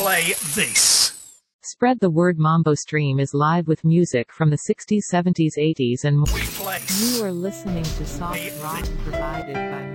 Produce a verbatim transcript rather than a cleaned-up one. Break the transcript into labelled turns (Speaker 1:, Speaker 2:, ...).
Speaker 1: play this.
Speaker 2: Spread the word. Mambo Stream is live with music from the sixties, seventies, eighties and more.
Speaker 1: We play.
Speaker 2: You are listening to soft rock provided by